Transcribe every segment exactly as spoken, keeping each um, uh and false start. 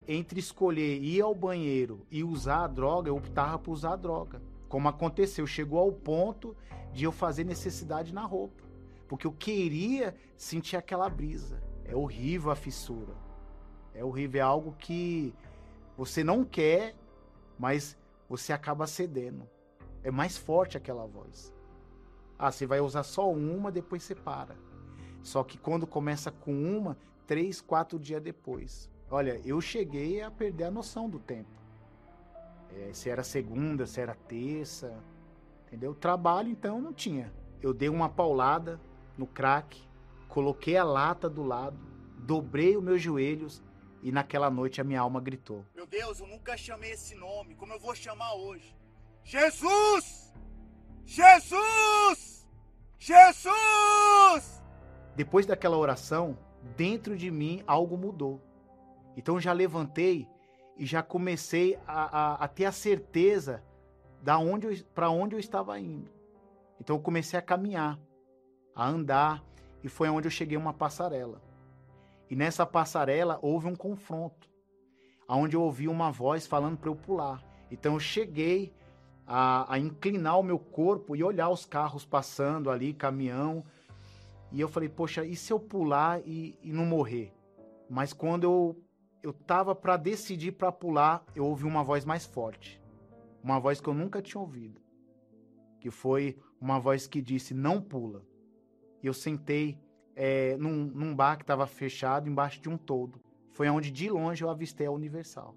entre escolher ir ao banheiro e usar a droga, eu optava por usar a droga. Como aconteceu, chegou ao ponto de eu fazer necessidade na roupa. Porque eu queria sentir aquela brisa. É horrível a fissura. É horrível, é algo que você não quer, mas você acaba cedendo. É mais forte aquela voz. Ah, você vai usar só uma, depois você para. Só que quando começa com uma, três, quatro dias depois. Olha, eu cheguei a perder a noção do tempo. É, se era segunda, se era terça, entendeu? Trabalho, então, não tinha. Eu dei uma paulada no crack, coloquei a lata do lado, dobrei os meus joelhos e naquela noite a minha alma gritou. Meu Deus, eu nunca chamei esse nome, como eu vou chamar hoje? Jesus! Jesus! Jesus! Depois daquela oração, dentro de mim algo mudou. Então eu já levantei e já comecei a, a, a ter a certeza da onde para onde eu estava indo. Então eu comecei a caminhar, a andar, e foi onde eu cheguei a uma passarela. E nessa passarela houve um confronto, onde eu ouvi uma voz falando para eu pular. Então eu cheguei a, a inclinar o meu corpo e olhar os carros passando ali, caminhão. E eu falei, poxa, e se eu pular e, e não morrer? Mas quando eu eu estava para decidir para pular, eu ouvi uma voz mais forte. Uma voz que eu nunca tinha ouvido. Que foi uma voz que disse, não pula. E eu sentei é, num, num bar que estava fechado, embaixo de um toldo. Foi onde de longe eu avistei a Universal.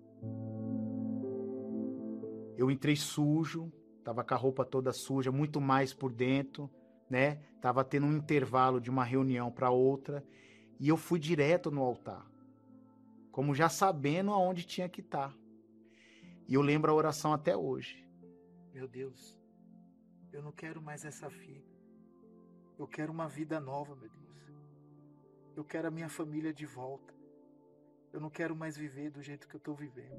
Eu entrei sujo, estava com a roupa toda suja, muito mais por dentro, né? Tava tendo um intervalo de uma reunião para outra. E eu fui direto no altar. Como já sabendo aonde tinha que estar. E eu lembro a oração até hoje. Meu Deus, eu não quero mais essa vida. Eu quero uma vida nova, meu Deus. Eu quero a minha família de volta. Eu não quero mais viver do jeito que eu estou vivendo.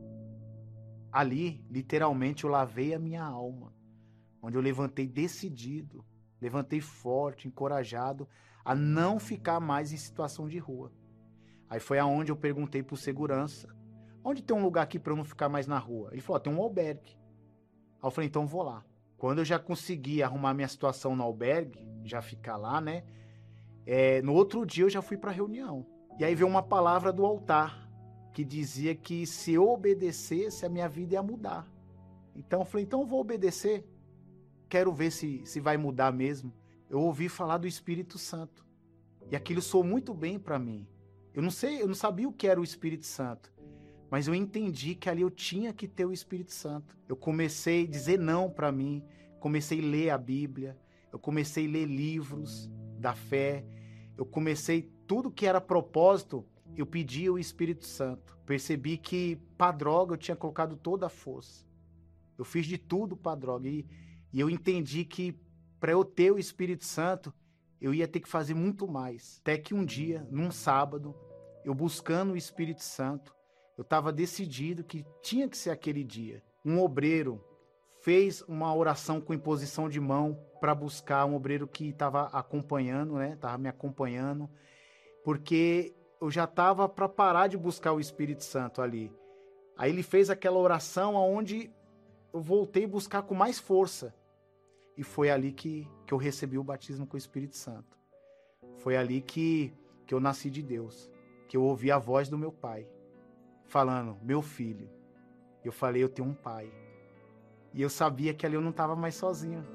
Ali, literalmente, eu lavei a minha alma. Onde eu levantei decidido, levantei forte, encorajado a não ficar mais em situação de rua. Aí foi aonde eu perguntei pro segurança, onde tem um lugar aqui para eu não ficar mais na rua? Ele falou, tem um albergue. Aí eu falei, então vou lá. Quando eu já consegui arrumar minha situação no albergue, já ficar lá, né? É, no outro dia eu já fui pra reunião. E aí veio uma palavra do altar, que dizia que se eu obedecesse, a minha vida ia mudar. Então eu falei, então eu vou obedecer. Quero ver se, se vai mudar mesmo. Eu ouvi falar do Espírito Santo. E aquilo soou muito bem para mim. Eu não sei, eu não sabia o que era o Espírito Santo, mas eu entendi que ali eu tinha que ter o Espírito Santo. Eu comecei a dizer não para mim, comecei a ler a Bíblia, eu comecei a ler livros da fé, eu comecei tudo que era propósito, eu pedi o Espírito Santo. Percebi que para droga eu tinha colocado toda a força. Eu fiz de tudo para droga e, e eu entendi que para eu ter o Espírito Santo, eu ia ter que fazer muito mais. Até que um dia, num sábado, eu buscando o Espírito Santo, eu estava decidido que tinha que ser aquele dia. Um obreiro fez uma oração com imposição de mão para buscar um obreiro que estava acompanhando, né? Estava me acompanhando, porque eu já estava para parar de buscar o Espírito Santo ali. Aí ele fez aquela oração onde eu voltei a buscar com mais força. E foi ali que, que eu recebi o batismo com o Espírito Santo. Foi ali que, que eu nasci de Deus. Que eu ouvi a voz do meu pai. Falando, meu filho. Eu falei, eu tenho um pai. E eu sabia que ali eu não estava mais sozinho.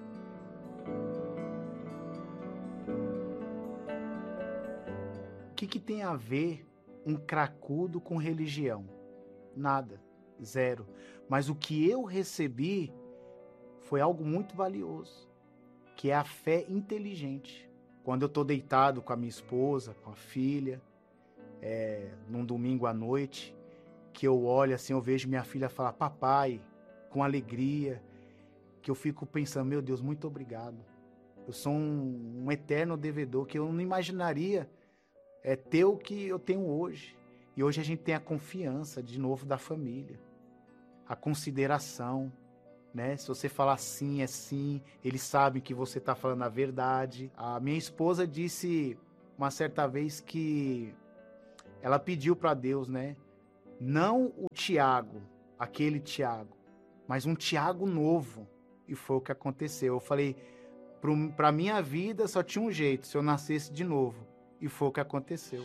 O que, que tem a ver um cracudo com religião? Nada. Zero. Mas o que eu recebi foi algo muito valioso, que é a fé inteligente. Quando eu estou deitado com a minha esposa, com a filha, é, num domingo à noite, que eu olho assim, eu vejo minha filha falar, papai, com alegria, que eu fico pensando, meu Deus, muito obrigado. Eu sou um, um eterno devedor, que eu não imaginaria é, ter o que eu tenho hoje. E hoje a gente tem a confiança, de novo, da família, a consideração, né? Se você falar sim, é sim, eles sabem que você está falando a verdade. A minha esposa disse uma certa vez que ela pediu para Deus, né? Não o Tiago, aquele Tiago, mas um Tiago novo. E foi o que aconteceu. Eu falei, para minha vida só tinha um jeito, se eu nascesse de novo. E foi o que aconteceu.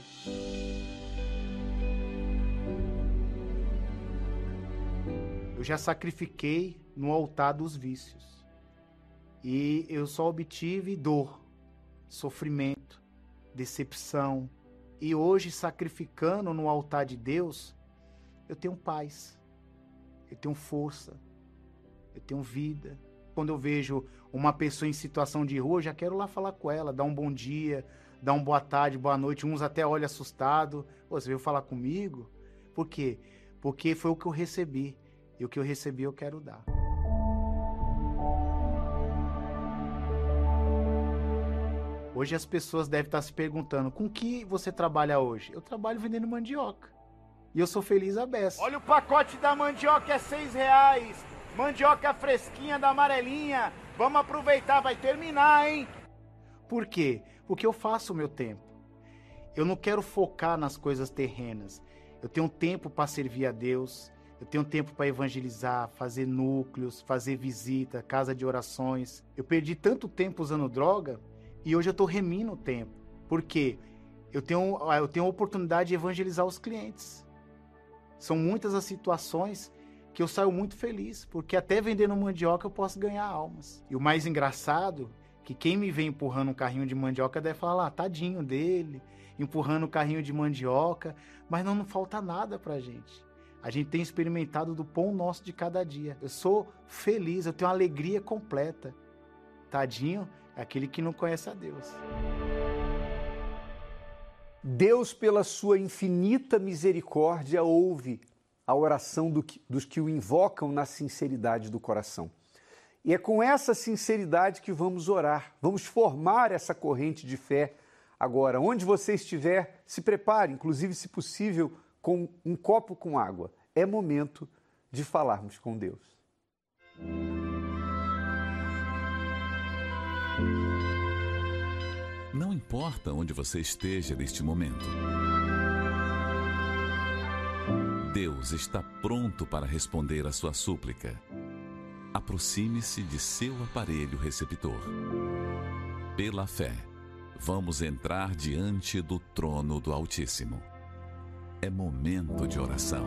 Eu já sacrifiquei no altar dos vícios. E eu só obtive dor, sofrimento, decepção. E hoje, sacrificando no altar de Deus, eu tenho paz, eu tenho força, eu tenho vida. Quando eu vejo uma pessoa em situação de rua, eu já quero lá falar com ela, dar um bom dia, dar uma boa tarde, boa noite. Uns até olham assustado. Pô, você veio falar comigo? Por quê? Porque foi o que eu recebi. E o que eu recebi eu quero dar. Hoje as pessoas devem estar se perguntando, com que você trabalha hoje? Eu trabalho vendendo mandioca. E eu sou feliz a beça. Olha o pacote da mandioca, é seis reais. Mandioca fresquinha da amarelinha. Vamos aproveitar, vai terminar, hein? Por quê? Porque eu faço o meu tempo. Eu não quero focar nas coisas terrenas. Eu tenho tempo para servir a Deus. Eu tenho tempo para evangelizar, fazer núcleos, fazer visita, casa de orações. Eu perdi tanto tempo usando droga e hoje eu estou remindo o tempo. Por quê? Eu tenho, eu tenho a oportunidade de evangelizar os clientes. São muitas as situações que eu saio muito feliz, porque até vendendo mandioca eu posso ganhar almas. E o mais engraçado, que quem me vê empurrando um carrinho de mandioca deve falar, ah, tadinho dele, empurrando o carrinho de mandioca, mas não, não falta nada pra gente. A gente tem experimentado do pão nosso de cada dia. Eu sou feliz, eu tenho uma alegria completa. Tadinho é aquele que não conhece a Deus. Deus, pela sua infinita misericórdia, ouve a oração do que, dos que o invocam na sinceridade do coração. E é com essa sinceridade que vamos orar, vamos formar essa corrente de fé agora. Onde você estiver, se prepare, inclusive, se possível, com um copo com água. É momento de falarmos com Deus. Não importa onde você esteja neste momento. Deus está pronto para responder a sua súplica. Aproxime-se de seu aparelho receptor. Pela fé, vamos entrar diante do trono do Altíssimo. É momento de oração.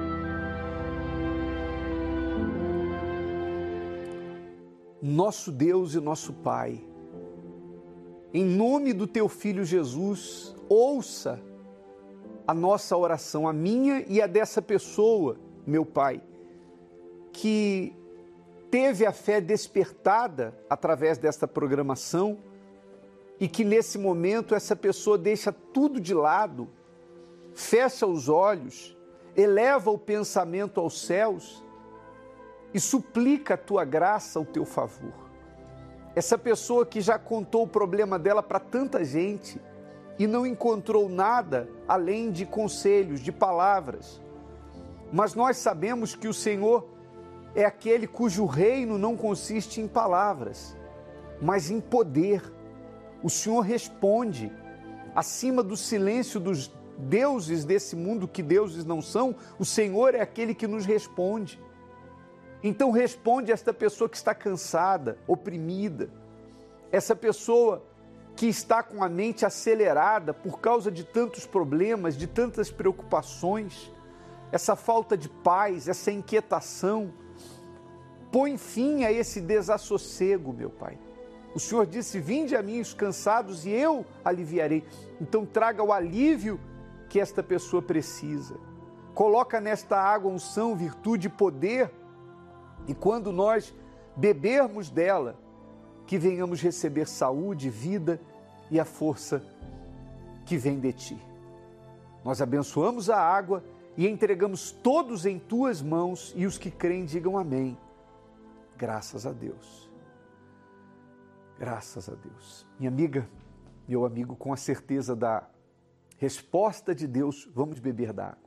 Nosso Deus e nosso Pai, em nome do Teu Filho Jesus, ouça a nossa oração, a minha e a dessa pessoa, meu Pai, que teve a fé despertada através desta programação e que nesse momento essa pessoa deixa tudo de lado, fecha os olhos, eleva o pensamento aos céus e suplica a Tua graça, o Teu favor. Essa pessoa que já contou o problema dela para tanta gente e não encontrou nada além de conselhos, de palavras. Mas nós sabemos que o Senhor é aquele cujo reino não consiste em palavras, mas em poder. O Senhor responde acima do silêncio dos deuses desse mundo, que deuses não são, o Senhor é aquele que nos responde. Então responde esta pessoa que está cansada, oprimida, essa pessoa que está com a mente acelerada por causa de tantos problemas, de tantas preocupações, essa falta de paz, essa inquietação. Põe fim a esse desassossego, meu Pai. O Senhor disse, vinde a mim os cansados e eu aliviarei. Então traga o alívio que esta pessoa precisa. Coloca nesta água unção, virtude e poder. E quando nós bebermos dela, que venhamos receber saúde, vida e a força que vem de Ti. Nós abençoamos a água e entregamos todos em Tuas mãos e os que creem digam amém. Graças a Deus. Graças a Deus. Minha amiga, meu amigo, com a certeza da resposta de Deus, vamos beber da água.